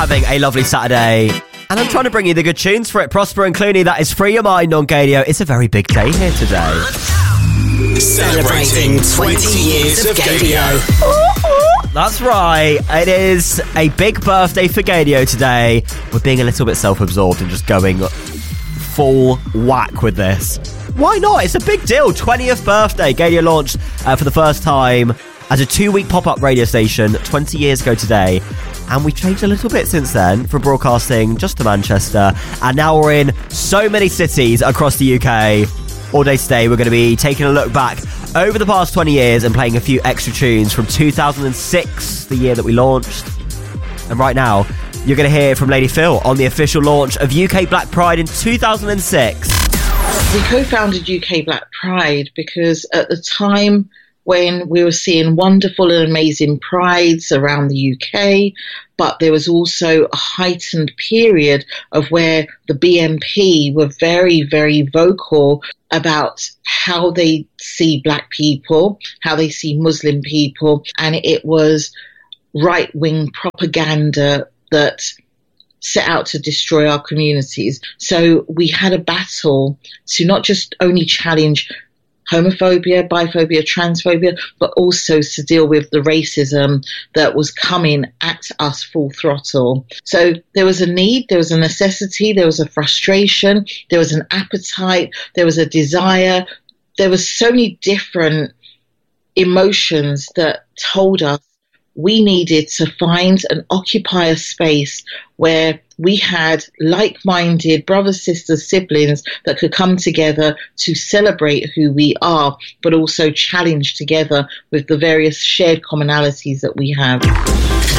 Having a lovely Saturday, and I'm trying to bring you the good tunes for it. Prosper and Clooney, that is Free Your Mind on Gadio. It's a very big day here today. Celebrating 20 years of Gadio. That's right. It is a big birthday for Gadio today. We're being a little bit self-absorbed and just going full whack with this. Why not? It's a big deal. 20th birthday. Gadio launched for the first time as a 2-week pop-up radio station 20 years ago today. And we've changed a little bit since then, from broadcasting just to Manchester. And now we're in so many cities across the UK. All day today, we're going to be taking a look back over the past 20 years and playing a few extra tunes from 2006, the year that we launched. And right now, you're going to hear from Lady Phil on the official launch of UK Black Pride in 2006. We co-founded UK Black Pride because at the time when we were seeing wonderful and amazing prides around the UK, but there was also a heightened period of where the BNP were very, very vocal about how they see black people, how they see Muslim people, and it was right-wing propaganda that set out to destroy our communities. So we had a battle to not just only challenge homophobia, biphobia, transphobia, but also to deal with the racism that was coming at us full throttle. So there was a need, there was a necessity, there was a frustration, there was an appetite, there was a desire. There was so many different emotions that told us we needed to find and occupy a space where we had like-minded brothers, sisters, siblings that could come together to celebrate who we are, but also challenge together with the various shared commonalities that we have.